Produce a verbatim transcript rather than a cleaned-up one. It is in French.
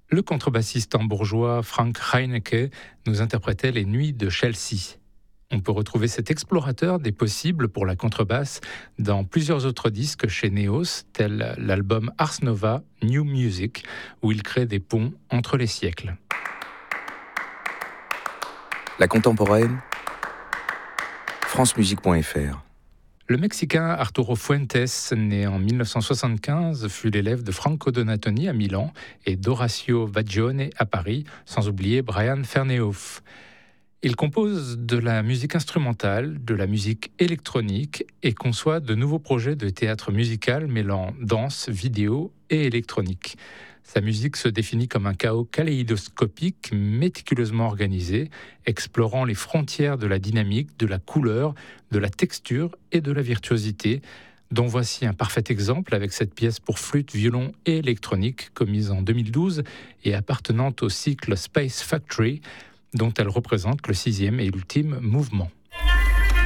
Le contrebassiste hambourgeois Frank Reinecke nous interprétait les Nuits de Chelsea. On peut retrouver cet explorateur des possibles pour la contrebasse dans plusieurs autres disques chez Neos, tel l'album Ars Nova New Music, où il crée des ponts entre les siècles. La contemporaine, francemusique point f r. Le Mexicain Arturo Fuentes, né en mille neuf cent soixante-quinze, fut l'élève de Franco Donatoni à Milan et d'Orazio Vagione à Paris, sans oublier Brian Ferneyhough. Il compose de la musique instrumentale, de la musique électronique et conçoit de nouveaux projets de théâtre musical mêlant danse, vidéo et électronique. Sa musique se définit comme un chaos kaléidoscopique méticuleusement organisé, explorant les frontières de la dynamique, de la couleur, de la texture et de la virtuosité, dont voici un parfait exemple avec cette pièce pour flûte, violon et électronique commise en deux mille douze et appartenant au cycle Space Factory, dont elle représente le sixième et ultime mouvement.